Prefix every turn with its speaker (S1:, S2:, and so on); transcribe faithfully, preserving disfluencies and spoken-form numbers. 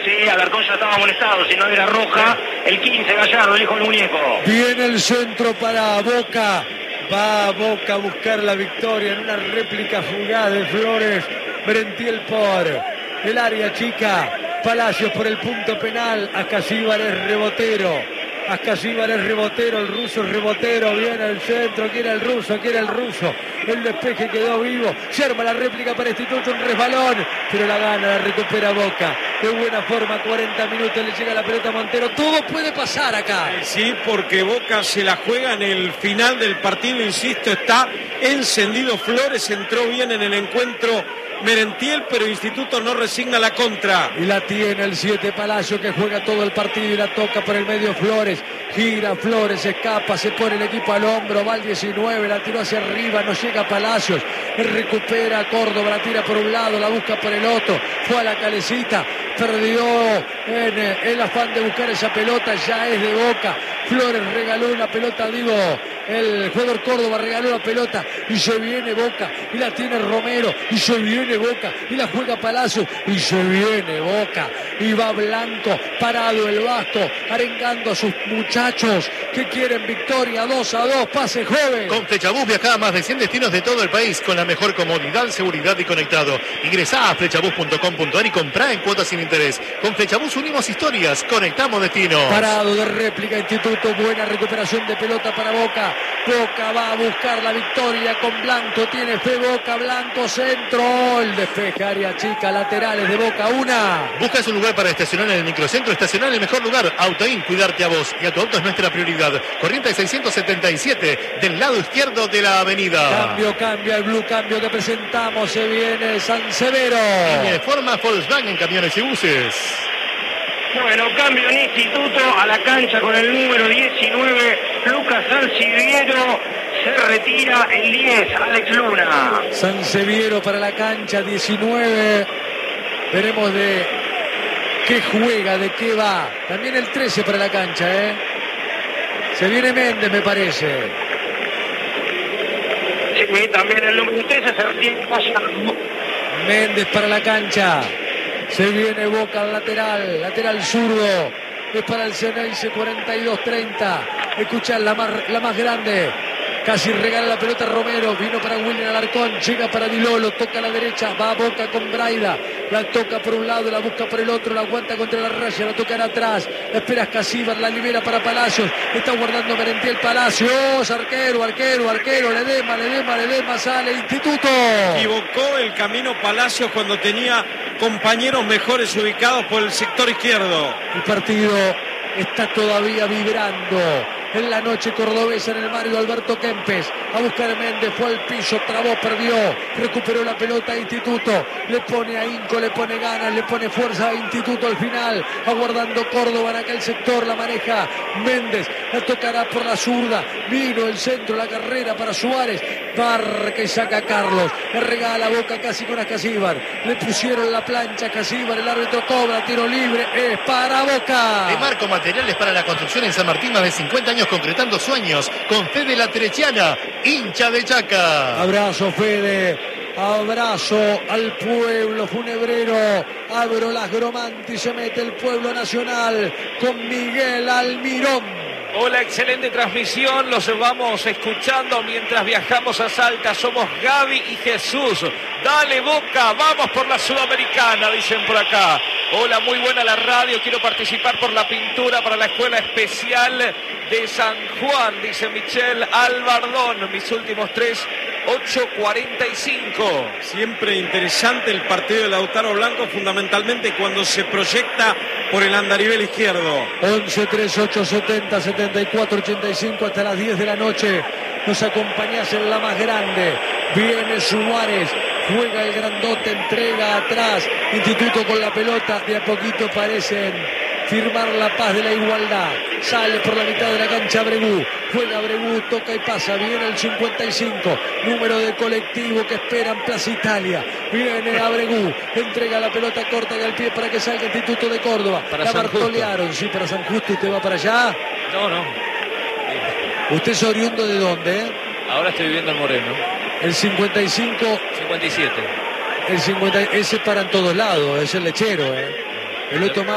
S1: Sí, Alarcón ya estaba molestado, si no era roja. El quince, Gallardo, el hijo del muñeco.
S2: Viene el centro para Boca. Va Boca a buscar la victoria en una réplica fugaz de Flores. Merentiel por el área chica. Palacios por el punto penal. Ascasíbar es rebotero. Ascasíbar es rebotero, el ruso es rebotero, viene al centro, quiere el ruso, quiere el ruso, el despeje quedó vivo, se arma la réplica para Instituto, un resbalón, pero la gana, la recupera Boca, de buena forma, cuarenta minutos, le llega la pelota a Montero, todo puede pasar acá.
S3: Sí, porque Boca se la juega en el final del partido, insisto, está encendido Flores, entró bien en el encuentro Merentiel, pero Instituto no resigna la contra.
S2: Y la tiene el siete Palacio, que juega todo el partido y la toca por el medio Flores. Gira Flores, escapa, se pone el equipo al hombro, va al diecinueve, la tiró hacia arriba, no llega a Palacios, recupera a Córdoba, la tira por un lado, la busca por el otro, fue a la calecita, perdió en el afán de buscar esa pelota, ya es de Boca. Flores regaló una pelota, digo, el jugador Córdoba regaló la pelota y se viene Boca y la tiene Romero y se viene Boca y la juega Palacios y se viene Boca y va Blanco, parado el Vasco, arengando a sus muchachos que quieren victoria. Dos a dos, pase joven.
S4: Con Flechabús viaja a más de cien destinos de todo el país con la mejor comodidad, seguridad y conectado. Ingresá a flechabús punto com punto ar y comprá en cuotas sin interés. Con Flechabús unimos historias, conectamos destinos.
S2: Parado de réplica Instituto, buena recuperación de pelota para Boca. Boca va a buscar la victoria con Blanco, tiene fe Boca, Blanco, centro, el despeje, área chica, laterales de Boca, una.
S4: ¿Buscas un lugar para estacionar en el microcentro? Estacionar en el mejor lugar. Autoin, cuidarte a vos y a tu auto es nuestra prioridad. Corrientes seiscientos setenta y siete, del lado izquierdo de la avenida.
S2: Cambio, cambia el blue, cambio que presentamos, se viene San Severo.
S4: Línea de forma Volkswagen, camiones y buses.
S1: Bueno, cambio en Instituto, a la cancha con el número diecinueve, Lucas Sanseviero, se retira el diez, Alex Luna.
S2: Sanseviero para la cancha, diecinueve, veremos de qué juega, de qué va. También el trece para la cancha, ¿eh? Se viene Méndez, me parece.
S1: Sí, también el número trece se retira.
S2: Méndez para la cancha. Se viene Boca al lateral, lateral zurdo. Es para el Ceneice, cuarenta y dos treinta. Escuchar la más, la más grande. Casi regala la pelota Romero, vino para William Alarcón, llega para Dilolo, toca a la derecha, va a Boca con Braida, la toca por un lado, la busca por el otro, la aguanta contra la raya, la toca atrás, la espera Ascasíbar, la libera para Palacios, está guardando Merentiel Palacios, arquero, arquero, arquero, Ledema, Ledema, Ledema, sale Instituto.
S3: Equivocó el camino Palacios cuando tenía compañeros mejores ubicados por el sector izquierdo.
S2: El partido está todavía vibrando. En la noche cordobesa, en el Mario Alberto Kempes, a buscar a Méndez, fue al piso, trabó, perdió, recuperó la pelota a Instituto, le pone a Inco, le pone ganas, le pone fuerza a Instituto al final, aguardando Córdoba en aquel sector, la maneja Méndez, la tocará por la zurda, vino el centro, la carrera para Suárez, Parra que saca a Carlos, le regala Boca casi con Ascasíbar, le pusieron la plancha a Ascasíbar, el árbitro cobra, tiro libre, es para Boca.
S4: De Marco Materiales para la construcción en San Martín, más de cincuenta años concretando sueños, con Fede La Terechiana, hincha de Chaca.
S2: Abrazo Fede, abrazo al pueblo funebrero, abro las Gromanti, se mete el pueblo nacional con Miguel Almirón.
S5: Hola, excelente transmisión, los vamos escuchando mientras viajamos a Salta, somos Gaby y Jesús. Dale Boca, vamos por la Sudamericana, dicen por acá. Hola, muy buena la radio, quiero participar por la pintura para la Escuela Especial de San Juan, dice Michelle Albardón, mis últimos tres, ocho cuarenta y cinco.
S3: Siempre interesante el partido de Lautaro Blanco, fundamentalmente cuando se proyecta por el andarivel izquierdo.
S2: once, tres, ocho, setenta, setenta y cuatro, ochenta y cinco hasta las diez de la noche. Nos acompañás en la más grande. Viene Suárez, juega el grandote, entrega atrás. Instituto con la pelota, de a poquito parecen firmar la paz de la igualdad. Sale por la mitad de la cancha Bregú, juega Bregú, toca y pasa, viene el cincuenta y cinco, número de colectivo que esperan Plaza Italia, viene a Bregú, entrega la pelota corta y al pie para que salga Instituto de Córdoba.
S5: Para
S2: la
S5: San
S2: Bartolearon, sí, para San Justo. ¿Usted va para allá?
S5: No, no.
S2: ¿Usted es oriundo de dónde?
S5: Ahora estoy viviendo en Moreno.
S2: El cincuenta y cinco,
S5: cincuenta y siete.
S2: el cincuenta, ese para en todos lados, es el lechero, ¿eh? El otro más